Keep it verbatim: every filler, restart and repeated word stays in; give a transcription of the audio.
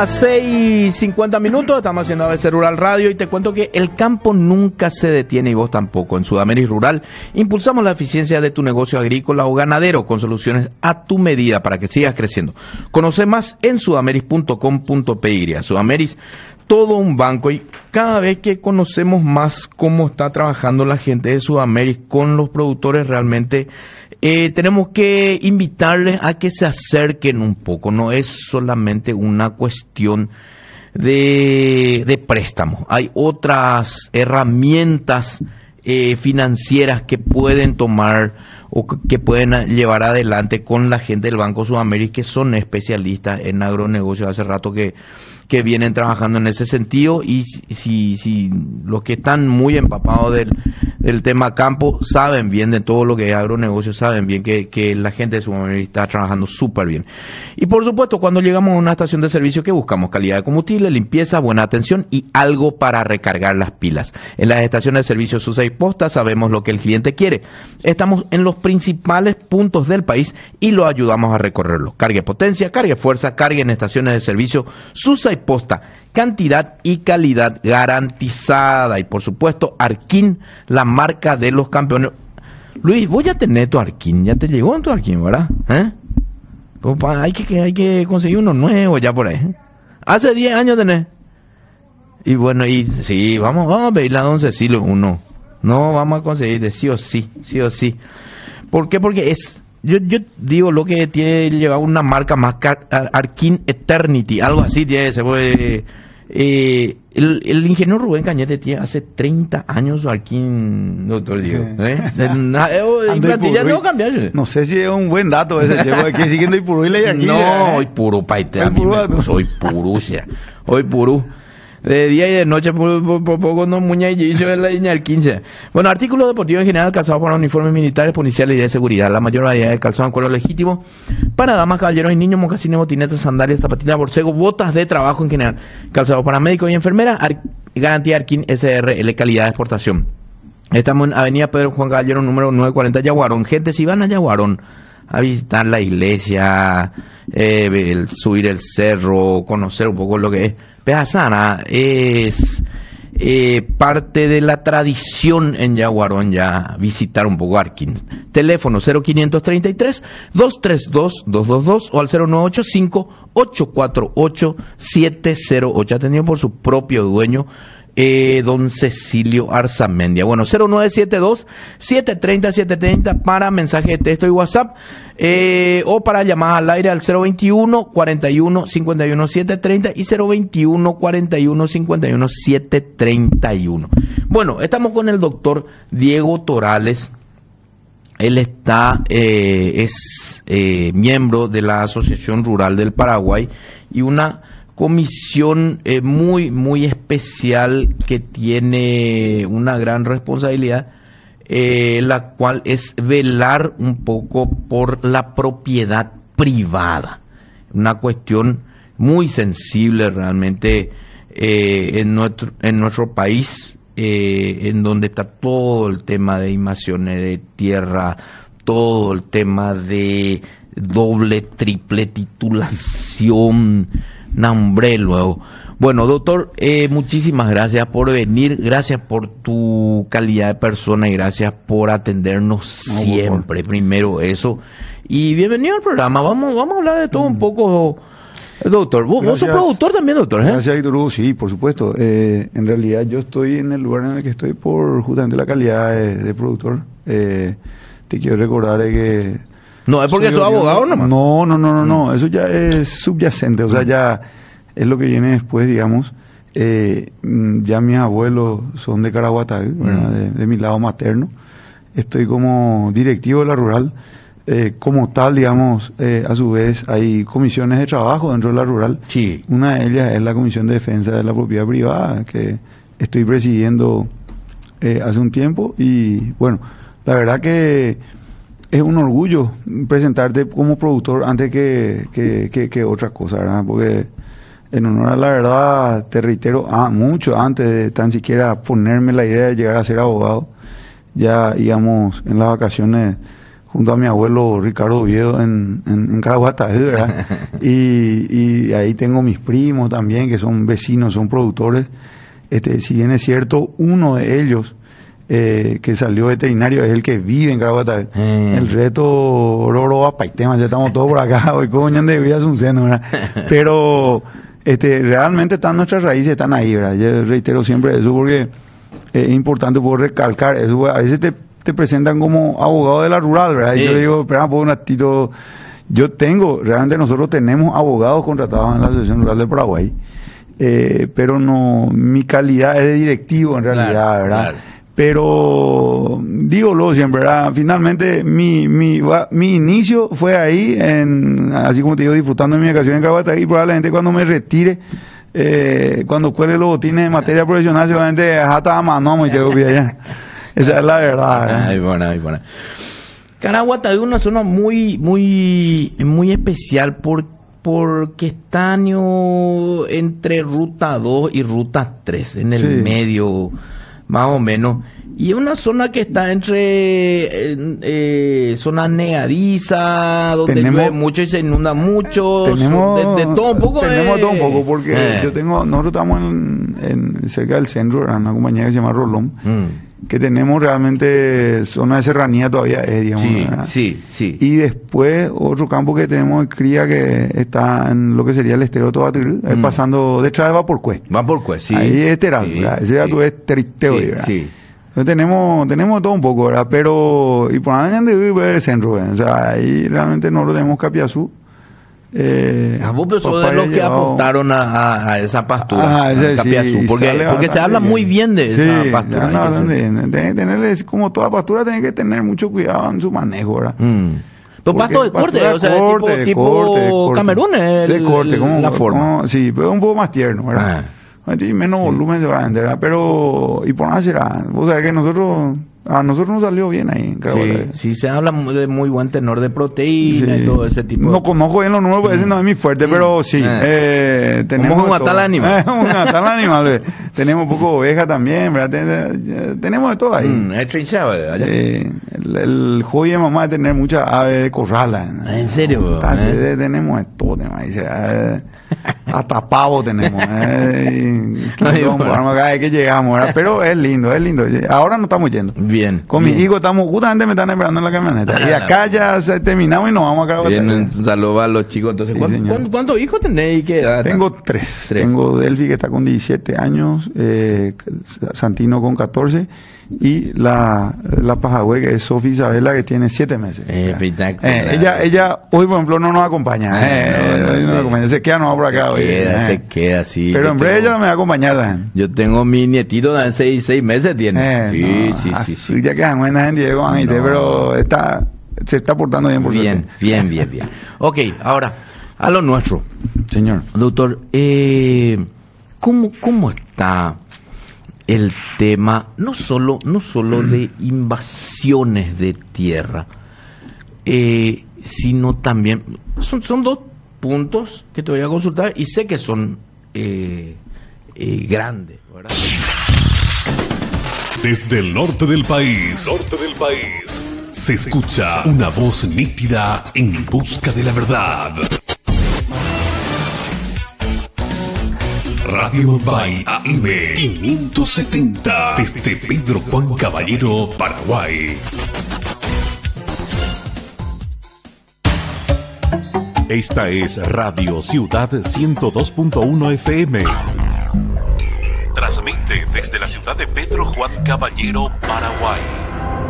las seis cincuenta minutos, estamos haciendo A B C Rural Radio y te cuento que el campo nunca se detiene y vos tampoco. En Sudamérica Rural impulsamos la eficiencia de tu negocio agrícola o ganadero con soluciones a tu medida para que sigas creciendo. Conoce más en sudameris punto com punto pe y. Sudameris, todo un banco, y cada vez que conocemos más cómo está trabajando la gente de Sudameris con los productores, realmente eh, tenemos que invitarles a que se acerquen un poco. No es solamente una cuestión de, de préstamo, hay otras herramientas eh, financieras que pueden tomar o que pueden llevar adelante con la gente del Banco Sudameris, que son especialistas en agronegocios. Hace rato que, que vienen trabajando en ese sentido, y si, si los que están muy empapados del, del tema campo saben bien de todo lo que es agronegocio, saben bien que, que la gente de Sudameris está trabajando súper bien. Y por supuesto, cuando llegamos a una estación de servicio, que buscamos calidad de combustible, limpieza, buena atención y algo para recargar las pilas. En las estaciones de servicio Susa y Posta sabemos lo que el cliente quiere. Estamos en los principales puntos del país y lo ayudamos a recorrerlo. Cargue potencia, cargue fuerza, cargue en estaciones de servicio Susa y Posta. Cantidad y calidad garantizada. Y por supuesto, Arquín, la marca de los campeones. Luis, vos ya tenés tu Arquín, ya te llegó tu Arquín, ¿verdad? ¿Eh? Pues hay que, hay que conseguir uno nuevo ya por ahí. ¿Eh? Hace diez años tenés. Y bueno, y sí, vamos, vamos a pedirle a don Cecilio uno. No, vamos a conseguir de sí o sí, sí o sí. ¿Por qué? Porque es, yo, yo digo lo que tiene llevar una marca más, Arquín Eternity, algo así tiene, se puede, eh, el, el ingeniero Rubén Cañete tiene hace treinta años Arquín, doctor Diego, ¿eh? En plantilla debo cambiar. No sé si es un buen dato ese, llevo aquí siguiendo Ipurú y le aquí. No, hoy puro paite, a mí me puso, hoy purú, hoy purú. De día y de noche, por, por, por poco no muñequillo de la línea del quince. Bueno, artículos deportivos en general, calzado para uniformes militares, policiales y de seguridad. La mayor variedad de calzado en cuero legítimo para damas, caballeros y niños, mocasines, botinetas, sandalias, zapatillas, borcego, botas de trabajo en general. Calzado para médicos y enfermeras, Ar- garantía Arquín S R L, calidad de exportación. Estamos en Avenida Pedro Juan Caballero, número novecientos cuarenta, Yaguarón. Gente, si van a Yaguarón a visitar la iglesia, eh, el, subir el cerro, conocer un poco lo que es Pejasana, es eh, parte de la tradición en Yaguarón ya visitar un poco Arquín. Teléfono cero quinientos treinta y tres, doscientos treinta y dos, doscientos veintidós o al cero nueve ocho cinco, ocho cuatro ocho, siete cero ocho, atendido por su propio dueño, Eh, don Cecilio Arzamendia. Bueno, cero nueve siete dos, siete tres cero, siete tres cero para mensaje de texto y WhatsApp, eh, o para llamar al aire al cero veintiuno, cuarenta y uno, cincuenta y uno, setecientos treinta y cero veintiuno, cuarenta y uno, cincuenta y uno, setecientos treinta y uno. Bueno, estamos con el doctor Diego Torales. Él está, eh, es eh, miembro de la Asociación Rural del Paraguay y una comisión eh, muy muy especial que tiene una gran responsabilidad, eh, la cual es velar un poco por la propiedad privada, una cuestión muy sensible realmente eh, en nuestro en nuestro país, eh, en donde está todo el tema de invasiones de tierra, todo el tema de doble, triple titulación, nombre luego. Bueno, doctor, eh, muchísimas gracias por venir, gracias por tu calidad de persona y gracias por atendernos no, siempre, por... primero eso. Y bienvenido al programa, vamos vamos a hablar de todo mm. un poco, doctor. ¿Vos, vos sos productor también, doctor? ¿eh? Gracias, Víctor. Sí, por supuesto. Eh, en realidad yo estoy en el lugar en el que estoy por justamente la calidad de, de productor. Eh, te quiero recordar de que... No, es porque soy abogado nomás. No, no, no, no, no, eso ya es subyacente, o sea, ya es lo que viene después, digamos. Eh, ya mis abuelos son de Caraguatá, mm. de, de mi lado materno. Estoy como directivo de la rural. Eh, como tal, digamos, eh, a su vez hay comisiones de trabajo dentro de la rural. Sí. Una de ellas es la Comisión de Defensa de la Propiedad Privada, que estoy presidiendo eh, hace un tiempo. Y bueno, la verdad que es un orgullo presentarte como productor antes que, que, que, que otra cosa, ¿verdad? Porque en honor a la verdad, te reitero, ah, mucho antes de tan siquiera ponerme la idea de llegar a ser abogado, ya íbamos en las vacaciones junto a mi abuelo Ricardo Oviedo en, en, en Caraguatá, ¿verdad? y, y ahí tengo mis primos también, que son vecinos, son productores. Este, si bien es cierto, uno de ellos eh, que salió veterinario es el que vive en Caraguatá. Mm. El resto, Roro, Paitema, ya estamos todos por acá, hoy coño de vida un seno, ¿verdad? Pero este, realmente están nuestras raíces, están ahí, ¿verdad? Yo reitero siempre eso porque es importante poder recalcar eso. A veces te, te presentan como abogado de la rural, ¿verdad? Sí. Y yo digo, espera, por un ratito, yo tengo, realmente nosotros tenemos abogados contratados en la Asociación Rural de Paraguay. Eh, pero no, mi calidad es de directivo en realidad, claro, ¿verdad? Claro. Pero digo lo siempre, ¿verdad? Finalmente mi, mi, mi inicio fue ahí, en, así como te digo, disfrutando de mi vacación en Caraguatá, y probablemente cuando me retire, eh, cuando cuele los botines de materia profesional, seguramente hasta a mano y llego bien allá. Esa es la verdad, ¿verdad? Ay, buena, ay, buena. Caraguatá es una zona muy, muy, muy especial porque porque está entre ruta dos y ruta tres, en el sí. medio, más o menos. Y es una zona que está entre eh, eh, zonas negadizas, donde tenemos, llueve mucho y se inunda mucho. Tenemos, de, de todo un poco. Tenemos eh, todo un poco, porque eh. yo tengo, nosotros estamos en, en cerca del centro, en una compañía que se llama Rolón. Mm. Que tenemos realmente zona de serranía todavía, es, digamos. Sí, ¿verdad? sí, sí. Y después otro campo que tenemos de cría que está en lo que sería el estero de Tobatil, mm. pasando detrás de Vaporcue. Vaporcue, sí. Ahí es Teral, sí, ¿verdad? Ese ya sí. tú es Teristeo, sí, ¿verdad? Sí. Entonces tenemos, tenemos todo un poco, ¿verdad? Pero, y por ahí ande vive el centro, ¿verdad? O sea, ahí realmente nosotros tenemos Capiazú. Eh, a vos sos de los que llevado... apostaron a, a, a esa pastura, ah, ese, a Capiazú, sí, porque, porque se habla bien. muy bien de esa sí, pastura. No, tiene que tener, como toda pastura, tiene que tener mucho cuidado en su manejo, ¿verdad? Mm. Pero pasto de corte, o sea, corte, tipo, tipo corte, corte. Camerún, el, de corte, como la forma. Como, sí, pero un poco más tierno, ¿verdad? Ah. Y menos sí. volumen se va a vender, ¿verdad? Pero, y por nada será, vos sabés que nosotros... A nosotros nos salió bien ahí. Sí, sí, se habla de muy buen tenor de proteína sí. y todo ese tipo. No conozco bien lo nuevo, mm. ese no es mi fuerte, mm. pero sí. Eh. Eh, tenemos un matar animal. un matar animal. Tenemos un poco de oveja también, ¿verdad? Tenemos de todo ahí. Mm, es trinchado, eh, el, el joy de mamá de tener muchas aves de corral. ¿En, ¿En serio? ¿Eh? Tenemos de todo, eh, hasta pavo tenemos. Eh, Ay, bueno. Acá es que llegamos, ¿verdad? Pero es lindo, es lindo. Ahora no estamos yendo. Bien. Con bien. mi hijo estamos, justamente me están esperando en la camioneta. Ah, y acá ya se terminamos y nos vamos a acabar. Bien, un saludo a los chicos. Entonces, sí, ¿cuántos, ¿cuántos, ¿cuántos hijos tenéis? ¿Qué edad? Tengo tres. tres. Tengo Delphi, que está con diecisiete años, eh, Santino con catorce, y la, la Pajagüe, que es Sofía Isabela, que tiene siete meses. Eh, eh, ella, ella hoy, por ejemplo, no nos acompaña. Ah, eh, no, no, no, no acompaña. Se queda no por acá. Se queda, eh. se queda así. Pero en breve ella me va a acompañar. ¿eh? Yo tengo mi nietito de seis, seis meses, tiene. Eh, sí, no, sí, sí, sí. Ya quedan buenas en Diego, no. pero está, se está portando bien por Bien, suerte. bien, bien, bien. Ok, ahora, a lo nuestro. Señor. Doctor, eh, ¿cómo, cómo está el tema, no solo, no solo de invasiones de tierra, eh, sino también, son, son dos puntos que te voy a consultar y sé que son eh, eh, grandes, ¿verdad? Desde el norte del país, norte del país, se escucha una voz nítida en busca de la verdad. Radio Bay A M quinientos setenta desde Pedro Juan Caballero, Paraguay. Esta es Radio Ciudad ciento dos punto uno F M. Transmite desde la ciudad de Pedro Juan Caballero, Paraguay.